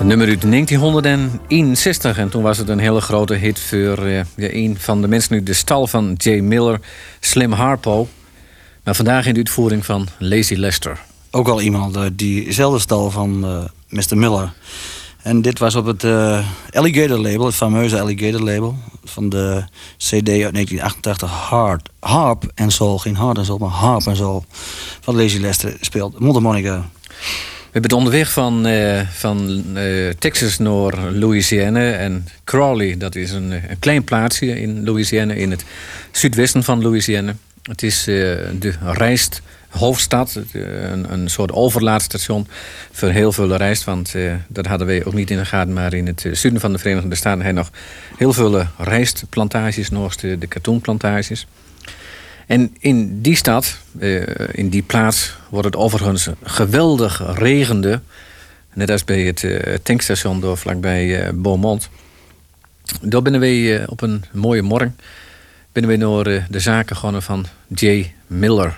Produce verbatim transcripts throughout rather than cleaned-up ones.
Een nummer uit negentienhonderdeenenzestig en toen was het een hele grote hit voor uh, ja, een van de mensen uit de stal van Jay Miller, Slim Harpo. Maar vandaag in de uitvoering van Lazy Lester. Ook al iemand uit diezelfde stal van uh, mister Miller. En dit was op het uh, Alligator label, het fameuze Alligator label van de C D uit negentien achtentachtig, Hard, Harp en Soul. Geen Hard en Soul, maar Harp en Soul van Lazy Lester speelt mondharmonica. We hebben het onderweg van, uh, van uh, Texas naar Louisiana. En Crawley, dat is een, een klein plaatsje in Louisiana, in het zuidwesten van Louisiana. Het is uh, de rijsthoofdstad, een, een soort overlaadstation voor heel veel rijst. Want uh, dat hadden wij ook niet in de gaten, maar in het zuiden van de Verenigde Staten hebben nog heel veel rijstplantages, nog de, de katoenplantages. En in die stad, uh, in die plaats, wordt het overigens geweldig regende. Net als bij het uh, tankstation door vlakbij uh, Beaumont. Daar binnen wij uh, op een mooie morgen binnen wij naar uh, de zaken gegaan van Jay Miller.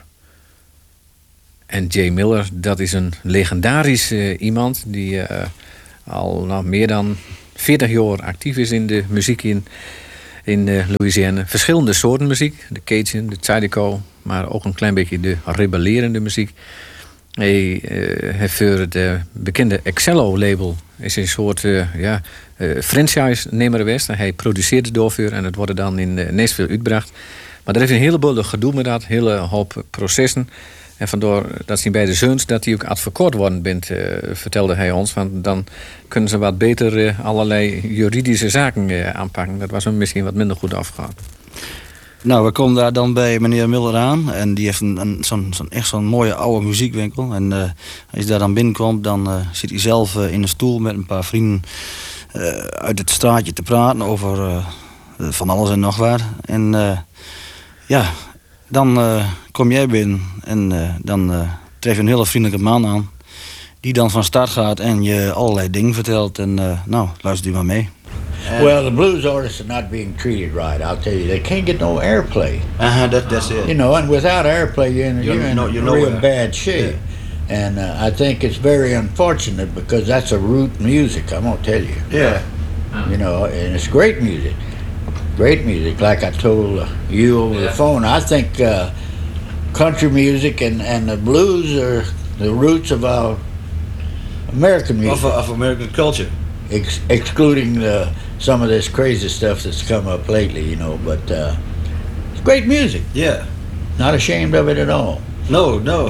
En Jay Miller, dat is een legendarisch uh, iemand die uh, al nou, meer dan veertig jaar actief is in de muziek in. In uh, Louisiana. Verschillende soorten muziek. De Cajun, de Zydeco. Maar ook een klein beetje de rebellerende muziek. Hij uh, heeft voor het uh, bekende Excello-label. Is een soort uh, ja, uh, franchise-nemer geweest. Hij produceert het doorvoer en het wordt dan in uh, Nashville uitgebracht. Maar er heeft een heleboel gedoe met dat. Hele hoop processen. En vandoor dat zien bij de zeuns dat hij ook advocaat worden bent, uh, vertelde hij ons. Want dan kunnen ze wat beter uh, allerlei juridische zaken uh, aanpakken. Dat was hem misschien wat minder goed afgegaan. Nou, we komen daar dan bij meneer Miller aan. En die heeft een, een, zo'n, zo'n, echt zo'n mooie oude muziekwinkel. En uh, als je daar dan binnenkomt, dan uh, zit hij zelf uh, in een stoel met een paar vrienden uh, uit het straatje te praten over uh, van alles en nog wat. En uh, ja... Dan uh, kom jij binnen en uh, dan uh, tref je een hele vriendelijke man aan. Die dan van start gaat en je allerlei dingen vertelt. En uh, nou, luister u maar mee. Well, the blues artists are not being treated right. I'll tell you, they can't get no airplay. Uh-huh, that, that's it. You know, and without airplay, you're in, you're in know, you know real where. bad shape. Yeah. And uh, I think it's very unfortunate because that's a root music, I'm going to tell you. Yeah. You know, and it's great music. Great music, like I told uh, you over yeah. the phone. I think uh, country music and, and the blues are the roots of our American music. Of, of American culture. Ex- excluding the, some of this crazy stuff that's come up lately, you know. But uh, it's great music. Yeah. Not ashamed of it at all. No, no.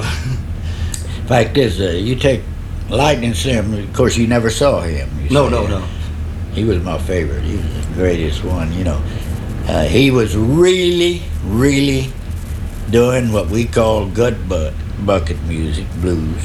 Fact is, uh, you take Lightning Slim, of course you never saw him. No, no, no. He was my favorite. He was the greatest one, you know. Uh, he was really, really doing what we call gut butt, bucket music, blues.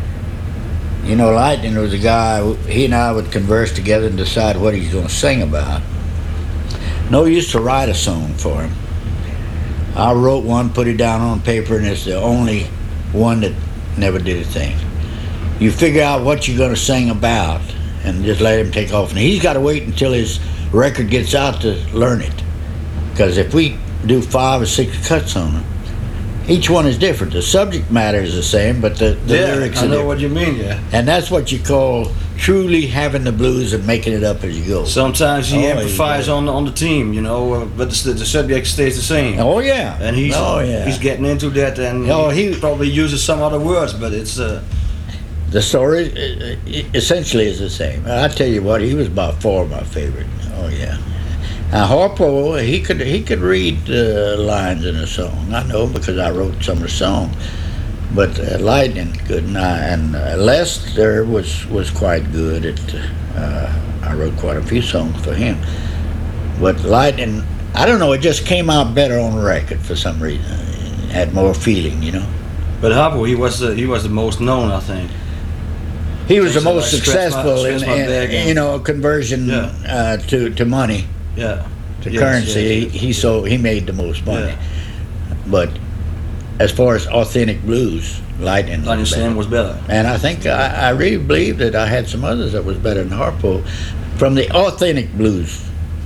You know, Lightning was a guy, he and I would converse together and decide what he's going to sing about. No use to write a song for him. I wrote one, put it down on paper, and it's the only one that never did a thing. You figure out what you're going to sing about, and just let him take off. And he's got to wait until his record gets out to learn it. Because if we do five or six cuts on it, each one is different. The subject matter is the same, but the, the yeah, lyrics I are know different. what you mean, yeah. And that's what you call truly having the blues and making it up as you go. Sometimes he oh, amplifies yeah. on on the team, you know, uh, but the, the subject stays the same. Oh yeah. And he's oh, yeah. he's getting into that, and oh, he, he probably uses some other words, but it's... Uh, The story uh, essentially is the same. I tell you what, he was by far my favorite. Oh yeah. Now Harpo, he could he could read uh, lines in a song. I know because I wrote some of the song. But uh, Lightning couldn't. I, and uh, Lester was was quite good at. Uh, I wrote quite a few songs for him. But Lightning, I don't know, it just came out better on the record for some reason. It had more feeling, you know. But Harpo, he was the he was the most known, I think. He was the So most I successful my, in, in, in you know, conversion yeah. uh, to to money, yeah, to yes, currency. yes. He, he so he made the most money. Yeah. But as far as authentic blues, Lightning, Lightning was Slim better. was better. And I think I, I really believe that I had some others that was better than Harpo, from the authentic blues.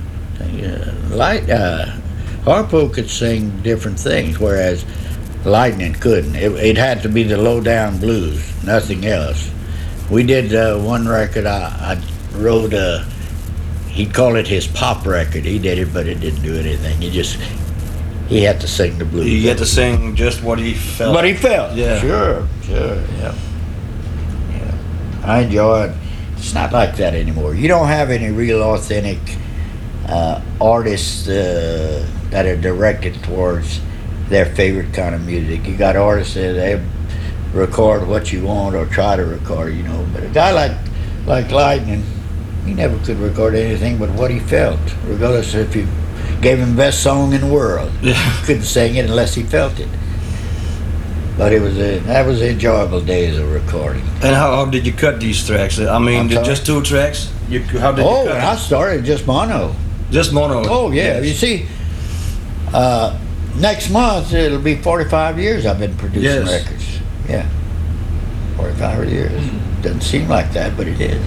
Uh, Light uh, Harpo could sing different things, whereas Lightning couldn't. It, it had to be the low down blues, nothing else. We did uh, one record. I, I wrote a, he'd call it his pop record. He did it, but it didn't do anything. He just, he had to sing the blues. He had to sing just what he felt. What he felt. Yeah. Sure, sure, yeah. Yeah. I enjoy it. It's not like that anymore. You don't have any real authentic uh, artists uh, that are directed towards their favorite kind of music. You got artists that they record what you want or try to record, you know. But a guy like like Lightning, he never could record anything but what he felt, regardless if you gave him the best song in the world. Yeah. He couldn't sing it unless he felt it. But it was a, that was enjoyable days of recording. And how, how did you cut these tracks? I mean, I'm sorry? just two tracks? You, how did Oh, you cut when I it? started, just mono. Just mono? Oh, yeah. Yes. You see, uh, next month it'll be forty-five years I've been producing Yes. records. Yeah. forty-five years. Doesn't seem like that, but it is.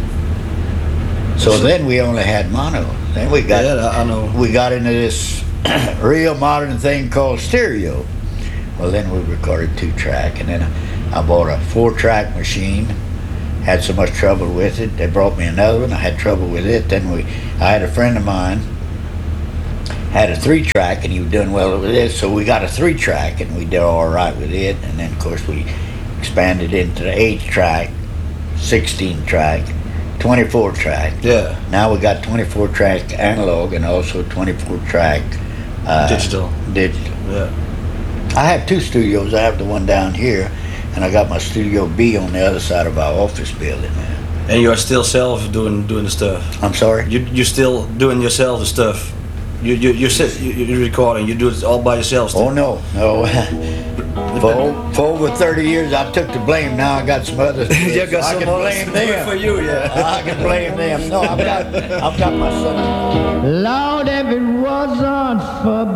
So then we only had mono. Then we got Yeah, I know. we got into this real modern thing called stereo. Well, then we recorded two track, and then I bought a four track machine. Had so much trouble with it, they brought me another one. I had trouble with it. Then we, I had a friend of mine had a three track, and he was doing well with it. So we got a three track, and we did all right with it. And then of course we expanded into the eight track, sixteen track, twenty-four track. Yeah. Now we got twenty-four track analog and also twenty-four track uh, Digital. Digital. Yeah. I have two studios. I have the one down here, and I got my studio B on the other side of our office building now. And you are still self doing doing the stuff. I'm sorry? You you're still doing yourself the stuff. You you you sit you, you're recording. You do it all by yourself. Still. Oh, no. No. for, for over thirty years, I took the blame. Now I got some others. You got I some can others blame to do it them. for you, yeah. I can blame them. No, I've got, I've got my son. Lord, if it wasn't for